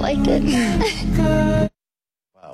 like it. Wow.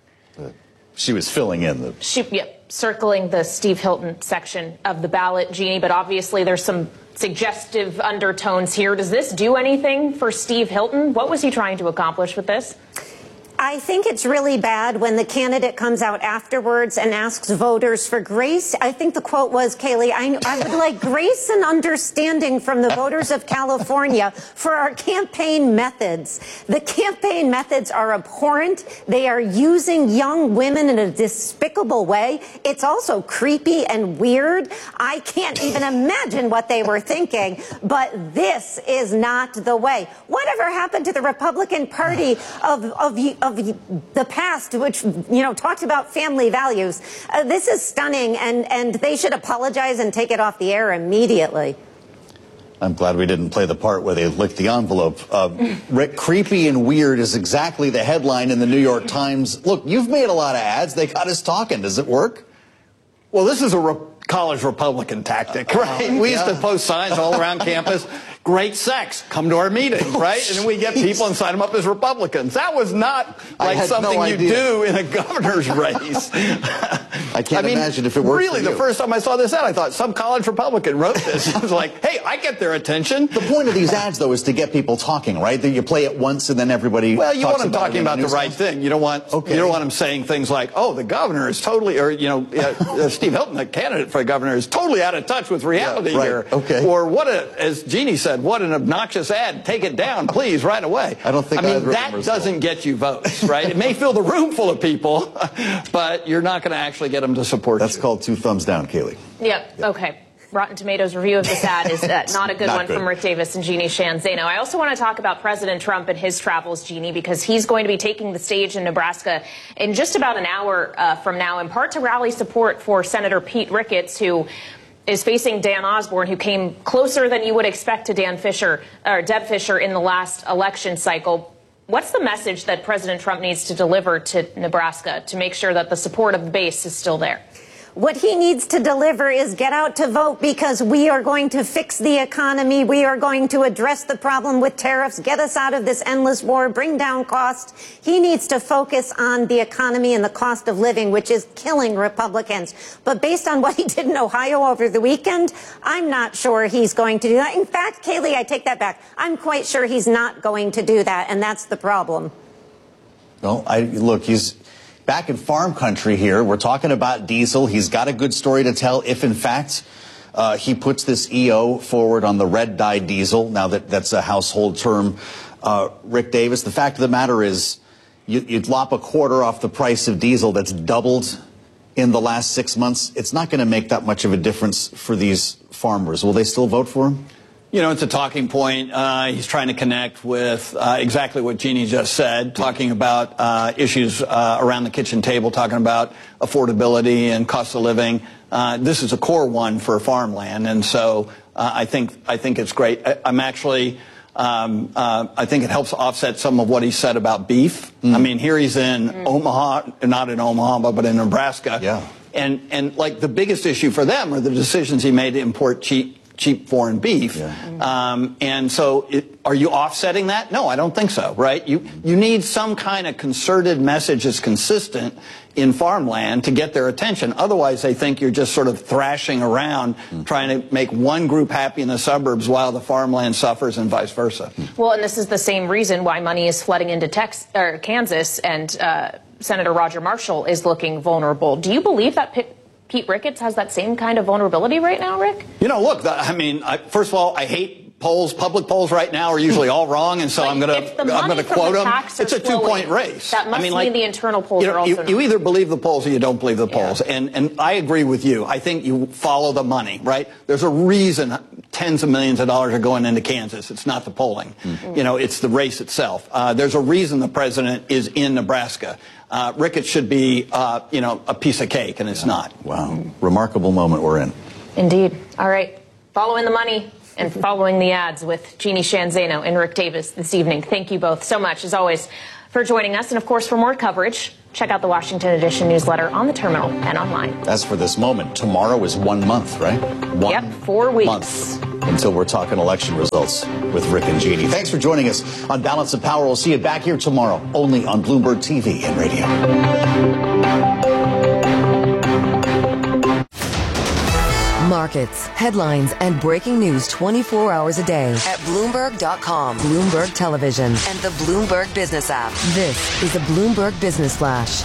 She was filling in the... circling the Steve Hilton section of the ballot, Jeannie, but obviously there's some suggestive undertones here. Does this do anything for Steve Hilton? What was he trying to accomplish with this? I think it's really bad when the candidate comes out afterwards and asks voters for grace. I think the quote was, Kayleigh, I would like grace and understanding from the voters of California for our campaign methods. The campaign methods are abhorrent. They are using young women in a despicable way. It's also creepy and weird. I can't even imagine what they were thinking, but this is not the way. Whatever happened to the Republican Party of the past, which, you know, talks about family values? This is stunning, and they should apologize and take it off the air immediately. I'm glad we didn't play the part where they licked the envelope. Rick, creepy and weird is exactly the headline in the New York Times. Look, you've made a lot of ads. They got us talking. Does it work? Well, this is a college Republican tactic, right? We used to post signs all around campus. Great sex, come to our meetings, right? And then we get people and sign them up as Republicans. That was not like something you do in a governor's race. I can't imagine if it worked. Really, the first time I saw this ad, I thought some college Republican wrote this. I was like, hey, I get their attention. The point of these ads, though, is to get people talking, right? That you play it once and then everybody. Well, you want them talking about the right thing. You don't want them saying things like, oh, the governor is totally, or Steve Hilton, the candidate for governor, is totally out of touch with reality here. Okay. Or as Jeannie said, what an obnoxious ad. Take it down, please, right away. I don't think that doesn't get you votes, right? It may fill the room full of people, but you're not going to actually get them to support you. That's called 2 thumbs down, Kayleigh. Yep. Okay. Rotten Tomatoes review of this ad is not a good one from Rick Davis and Jeannie Sheehan Zaino. I also want to talk about President Trump and his travels, Jeannie, because he's going to be taking the stage in Nebraska in just about an hour from now, in part to rally support for Senator Pete Ricketts, who is facing Dan Osborne, who came closer than you would expect to Deb Fischer in the last election cycle. What's the message that President Trump needs to deliver to Nebraska to make sure that the support of the base is still there? What he needs to deliver is get out to vote, because we are going to fix the economy. We are going to address the problem with tariffs, get us out of this endless war, bring down costs. He needs to focus on the economy and the cost of living, which is killing Republicans. But based on what he did in Ohio over the weekend, I'm not sure he's going to do that. In fact, Kayleigh, I take that back. I'm quite sure he's not going to do that, and that's the problem. Well, look, he's back in farm country here. We're talking about diesel. He's got a good story to tell if, in fact, he puts this EO forward on the red-dyed diesel. Now that's a household term. Rick Davis, the fact of the matter is you'd lop a quarter off the price of diesel that's doubled in the last 6 months. It's not going to make that much of a difference for these farmers. Will they still vote for him? You know, it's a talking point. He's trying to connect with exactly what Jeannie just said, talking about issues around the kitchen table, talking about affordability and cost of living. This is a core one for farmland, and so I think it's great. I'm actually I think it helps offset some of what he said about beef. I mean, here he's in Omaha, not in Omaha, but in Nebraska. Yeah. And like the biggest issue for them are the decisions he made to import cheap foreign beef. Yeah. And so are you offsetting that? No, I don't think so, right? You need some kind of concerted message that's consistent in farmland to get their attention. Otherwise, they think you're just sort of thrashing around trying to make one group happy in the suburbs while the farmland suffers and vice versa. Well, and this is the same reason why money is flooding into Kansas, and Senator Roger Marshall is looking vulnerable. Do you believe that Pete Ricketts has that same kind of vulnerability right now, Rick? You know, look, I mean, first of all, I hate polls. Public polls right now are usually all wrong, and so I'm going to quote them. It's a two-point race. That must mean the internal polls are also you either believe the polls or you don't believe the polls. And I agree with you. I think you follow the money, right? There's a reason tens of millions of dollars are going into Kansas. It's not the polling. You know, it's the race itself. There's a reason the president is in Nebraska. Ricketts should be, you know, a piece of cake, and it's not. Wow. Remarkable moment we're in. Indeed. All right. Following the money. and following the ads with Jeannie Sheehan Zaino and Rick Davis this evening. Thank you both so much, as always, for joining us. And, of course, for more coverage, check out the Washington Edition newsletter on the terminal and online. As for this moment, tomorrow is 1 month, right? 4 weeks. Month until we're talking election results with Rick and Jeannie. Thanks for joining us on Balance of Power. We'll see you back here tomorrow, only on Bloomberg TV and radio. Markets, headlines, and breaking news 24 hours a day at Bloomberg.com, Bloomberg Television, and the Bloomberg Business app. This is a Bloomberg Business Flash.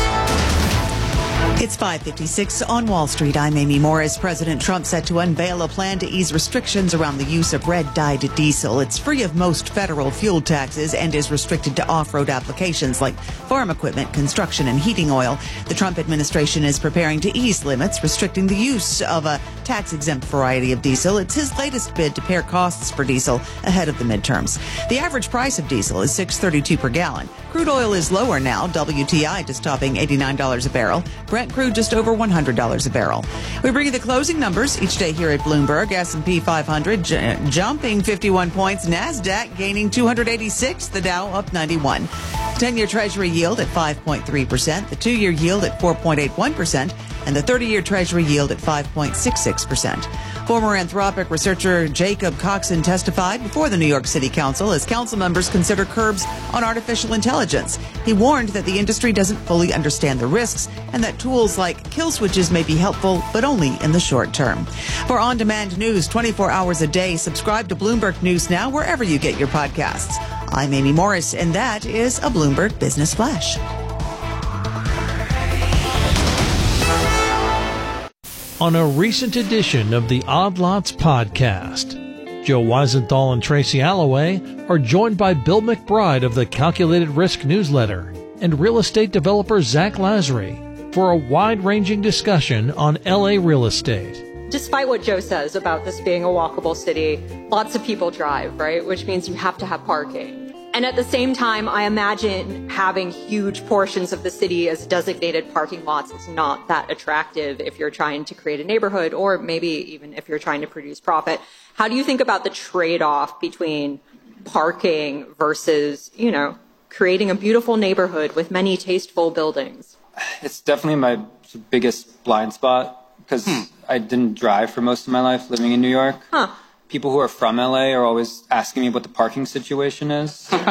It's 5:56 on Wall Street. I'm Amy Morris. President Trump set to unveil a plan to ease restrictions around the use of red-dyed diesel. It's free of most federal fuel taxes and is restricted to off-road applications like farm equipment, construction, and heating oil. The Trump administration is preparing to ease limits, restricting the use of a tax-exempt variety of diesel. It's his latest bid to pare costs for diesel ahead of the midterms. The average price of diesel is $6.32 per gallon. Crude oil is lower now. WTI just topping $89 a barrel. Brent crude just over $100 a barrel. We bring you the closing numbers each day here at Bloomberg. S&P 500 jumping 51 points. NASDAQ gaining 286. The Dow up 91. 10-year Treasury yield at 5.3%. The 2-year yield at 4.81%. And the 30-year Treasury yield at 5.66%. Former Anthropic researcher Jacob Coxon testified before the New York City Council as council members consider curbs on artificial intelligence. He warned that the industry doesn't fully understand the risks and that tools like kill switches may be helpful, but only in the short term. For on-demand news 24 hours a day, subscribe to Bloomberg News Now wherever you get your podcasts. I'm Amy Morris, and that is a Bloomberg Business Flash. On a recent edition of the Odd Lots podcast, Joe Weisenthal and Tracy Alloway are joined by Bill McBride of the Calculated Risk newsletter and real estate developer Zach Lazary for a wide-ranging discussion on LA real estate. Despite what Joe says about this being a walkable city, lots of people drive, right? Which means you have to have parking. And at the same time, I imagine having huge portions of the city as designated parking lots is not that attractive if you're trying to create a neighborhood or maybe even if you're trying to produce profit. How do you think about the trade-off between parking versus, creating a beautiful neighborhood with many tasteful buildings? It's definitely my biggest blind spot because I didn't drive for most of my life living in New York. People who are from LA are always asking me what the parking situation is. And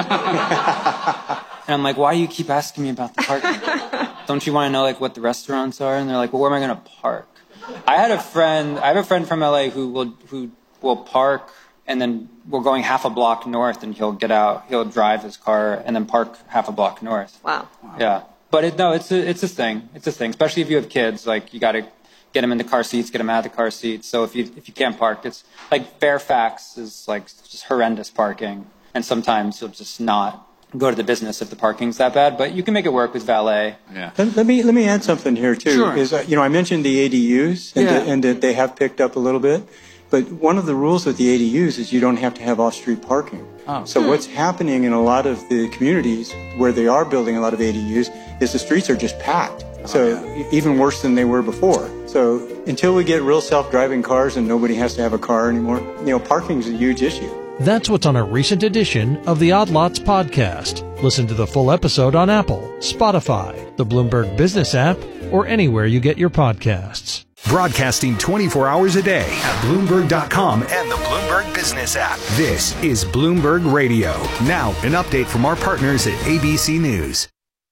I'm like, why do you keep asking me about the parking? Don't you want to know what the restaurants are? And they're like, well, where am I going to park? I have a friend from LA who will park and then we're going half a block north and he'll get out, he'll drive his car and then park half a block north. Wow. Yeah. But it's a thing. It's a thing, especially if you have kids, you got to get them in the car seats, get them out of the car seats. So if you can't park, it's like Fairfax is just horrendous parking. And sometimes you'll just not go to the business if the parking's that bad. But you can make it work with valet. Yeah. Let me add something here too. Sure. Is I mentioned the ADUs and that they have picked up a little bit. But one of the rules with the ADUs is you don't have to have off-street parking. Oh. So what's happening in a lot of the communities where they are building a lot of ADUs is the streets are just packed. So even worse than they were before. So until we get real self-driving cars and nobody has to have a car anymore, parking is a huge issue. That's what's on a recent edition of the Odd Lots podcast. Listen to the full episode on Apple, Spotify, the Bloomberg Business app, or anywhere you get your podcasts. Broadcasting 24 hours a day at Bloomberg.com and the Bloomberg Business app. This is Bloomberg Radio. Now, an update from our partners at ABC News.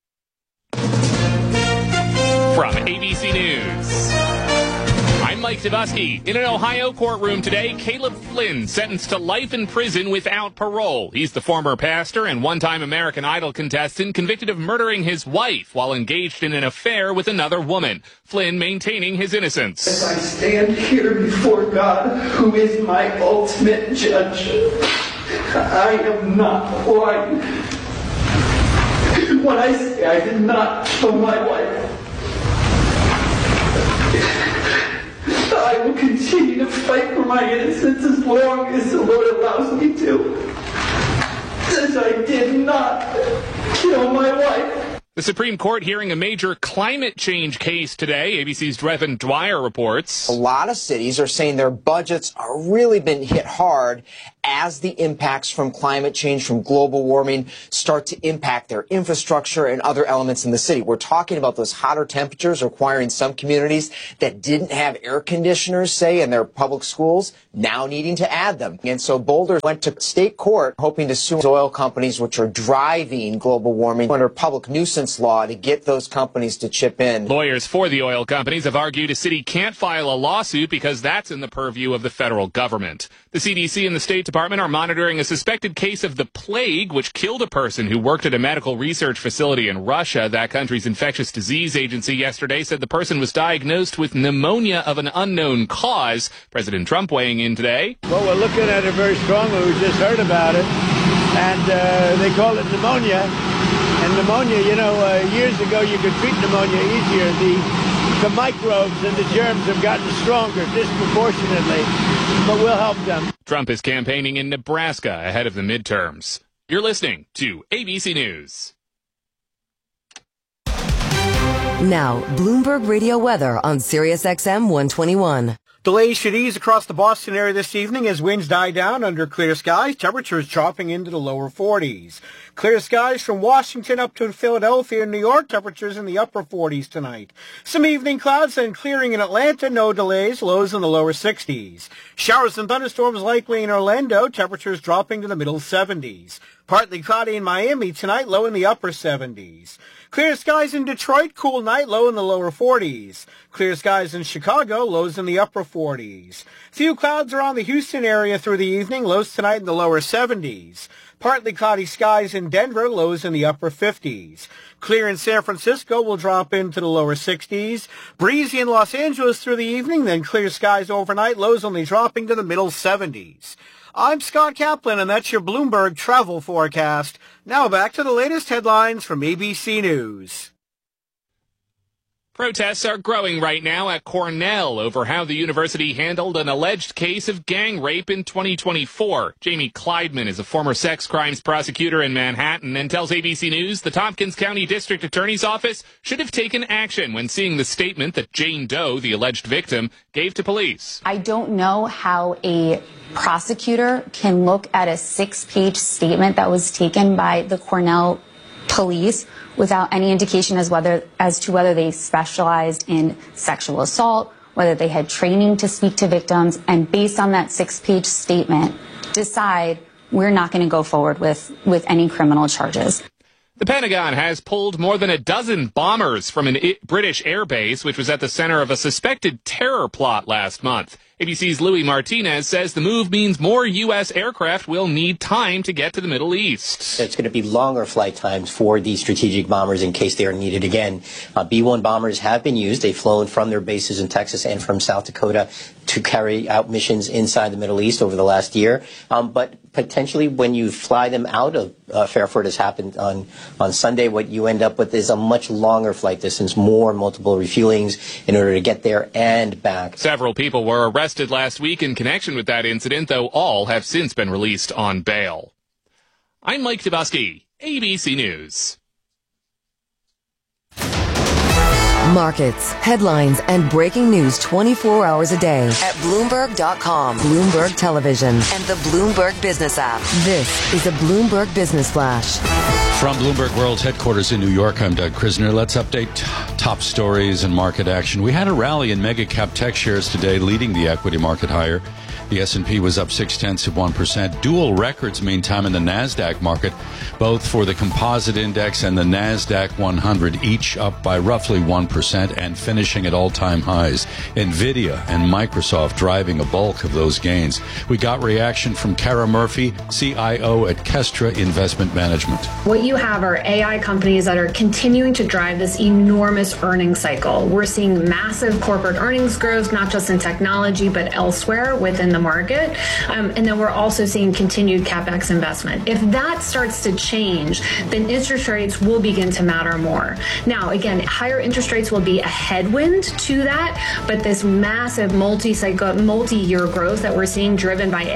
From ABC News, I'm Mike Zabusky. In an Ohio courtroom today, Caleb Flynn sentenced to life in prison without parole. He's the former pastor and one-time American Idol contestant convicted of murdering his wife while engaged in an affair with another woman. Flynn maintaining his innocence. As I stand here before God, who is my ultimate judge, I am not lying when I say I did not kill my wife. I will continue to fight for my innocence as long as the Lord allows me to. As I did not kill my wife. The Supreme Court hearing a major climate change case today. ABC's Drevin Dwyer reports. A lot of cities are saying their budgets are really been hit hard as the impacts from climate change, from global warming, start to impact their infrastructure and other elements in the city. We're talking about those hotter temperatures requiring some communities that didn't have air conditioners, say, in their public schools, now needing to add them. And so Boulder went to state court hoping to sue oil companies which are driving global warming under public nuisance law to get those companies to chip in. Lawyers for the oil companies have argued a city can't file a lawsuit because that's in the purview of the federal government. The CDC and the State Department are monitoring a suspected case of the plague, which killed a person who worked at a medical research facility in Russia. That country's infectious disease agency yesterday said the person was diagnosed with pneumonia of an unknown cause. President Trump weighing in today. Well, we're looking at it very strongly. We just heard about it. And they call it pneumonia. And pneumonia, years ago you could treat pneumonia easier. The microbes and the germs have gotten stronger disproportionately, but we'll help them. Trump is campaigning in Nebraska ahead of the midterms. You're listening to ABC News. Now, Bloomberg Radio weather on SiriusXM 121. Delays should ease across the Boston area this evening as winds die down under clear skies. Temperatures dropping into the lower 40s. Clear skies from Washington up to Philadelphia and New York. Temperatures in the upper 40s tonight. Some evening clouds and clearing in Atlanta. No delays. Lows in the lower 60s. Showers and thunderstorms likely in Orlando. Temperatures dropping to the middle 70s. Partly cloudy in Miami tonight. Low in the upper 70s. Clear skies in Detroit, cool night, low in the lower 40s. Clear skies in Chicago, lows in the upper 40s. Few clouds around the Houston area through the evening, lows tonight in the lower 70s. Partly cloudy skies in Denver, lows in the upper 50s. Clear in San Francisco will drop into the lower 60s. Breezy in Los Angeles through the evening, then clear skies overnight, lows only dropping to the middle 70s. I'm Scott Kaplan, and that's your Bloomberg travel forecast. Now back to the latest headlines from ABC News. Protests are growing right now at Cornell over how the university handled an alleged case of gang rape in 2024. Jamie Kleidman is a former sex crimes prosecutor in Manhattan and tells ABC News the Tompkins County District Attorney's Office should have taken action when seeing the statement that Jane Doe, the alleged victim, gave to police. I don't know how a prosecutor can look at a 6-page statement that was taken by the Cornell police without any indication as to whether they specialized in sexual assault, whether they had training to speak to victims, and based on that 6-page statement, decide we're not going to go forward with any criminal charges. The Pentagon has pulled more than a dozen bombers from an British airbase, which was at the center of a suspected terror plot last month. ABC's Louis Martinez says the move means more U.S. aircraft will need time to get to the Middle East. It's going to be longer flight times for these strategic bombers in case they are needed again. B-1 bombers have been used. They've flown from their bases in Texas and from South Dakota to carry out missions inside the Middle East over the last year. But potentially when you fly them out of Fairford, as happened on Sunday, what you end up with is a much longer flight distance, more multiple refuelings in order to get there and back. Several people were arrested last week in connection with that incident, though all have since been released on bail. I'm Mike Dabowski, ABC News. Markets, headlines, and breaking news 24 hours a day at Bloomberg.com, Bloomberg Television, and the Bloomberg Business app. This is a Bloomberg Business Flash. From Bloomberg World Headquarters in New York, I'm Doug Krisner. Let's update top stories and market action. We had a rally in mega-cap tech shares today, leading the equity market higher. The S&P was up 0.6%. Dual records meantime in the NASDAQ market, both for the composite index and the NASDAQ 100, each up by roughly 1% and finishing at all-time highs. NVIDIA and Microsoft driving a bulk of those gains. We got reaction from Kara Murphy, CIO at Kestra Investment Management. What you have are AI companies that are continuing to drive this enormous earnings cycle. We're seeing massive corporate earnings growth, not just in technology, but elsewhere within the market. And then we're also seeing continued CapEx investment. If that starts to change, then interest rates will begin to matter more. Now, again, higher interest rates will be a headwind to that, but this massive multi-year growth that we're seeing driven by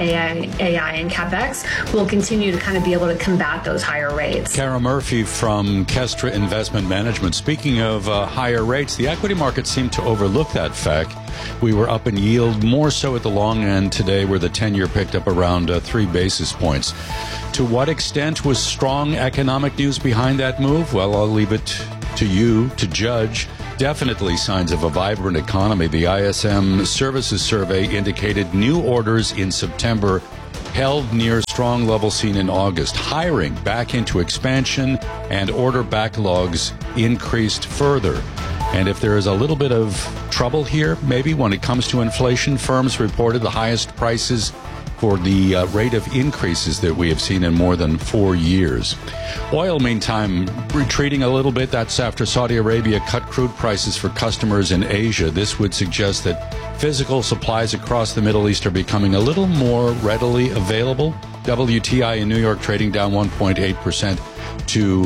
AI and CapEx will continue to kind of be able to combat those higher rates. Kara Murphy from Kestra Investment Management. Speaking of higher rates, the equity market seemed to overlook that fact. We were up in yield, more so at the long end today, where the 10-year picked up around 3 basis points. To what extent was strong economic news behind that move? Well, I'll leave it to you to judge. Definitely signs of a vibrant economy. The ISM Services Survey indicated new orders in September held near strong levels seen in August. Hiring back into expansion and order backlogs increased further. And if there is a little bit of trouble here, maybe when it comes to inflation, firms reported the highest prices for the rate of increases that we have seen in more than 4 years. Oil, meantime, retreating a little bit. That's after Saudi Arabia cut crude prices for customers in Asia. This would suggest that physical supplies across the Middle East are becoming a little more readily available. WTI in New York trading down 1.8% to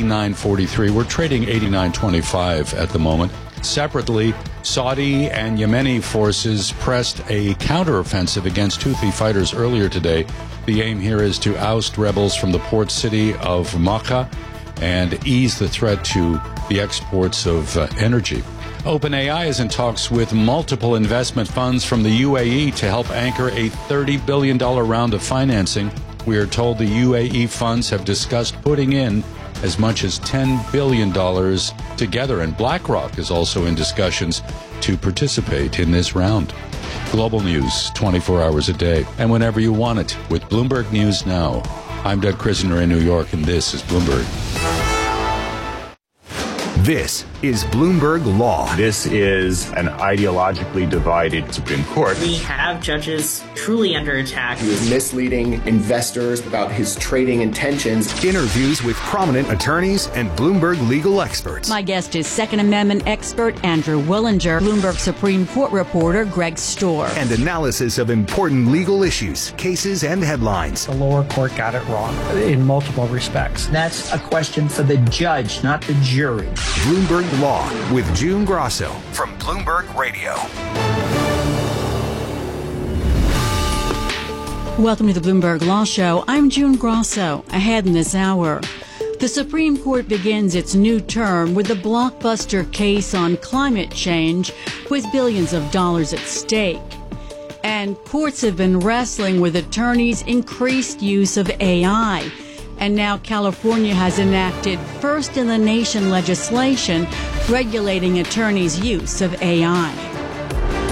89.43. We're trading 89.25 at the moment. Separately, Saudi and Yemeni forces pressed a counteroffensive against Houthi fighters earlier today. The aim here is to oust rebels from the port city of Makkah and ease the threat to the exports of energy. OpenAI is in talks with multiple investment funds from the UAE to help anchor a $30 billion round of financing. We are told the UAE funds have discussed putting in as much as $10 billion together, and BlackRock is also in discussions to participate in this round. Global news 24 hours a day and whenever you want it with Bloomberg News Now. I'm Doug Krisner in New York, and this is Bloomberg. This is Bloomberg Law. This is an ideologically divided Supreme Court. We have judges truly under attack. He was misleading investors about his trading intentions. Interviews with prominent attorneys and Bloomberg legal experts. My guest is Second Amendment expert Andrew Willinger, Bloomberg Supreme Court reporter Greg Storr. And analysis of important legal issues, cases, and headlines. The lower court got it wrong in multiple respects. That's a question for the judge, not the jury. Bloomberg Law with June Grosso from Bloomberg Radio. Welcome to the Bloomberg Law Show. I'm June Grosso. Ahead in this hour, the Supreme Court begins its new term with a blockbuster case on climate change with billions of dollars at stake. And courts have been wrestling with attorneys' increased use of AI. And now California has enacted first-in-the-nation legislation regulating attorneys' use of AI.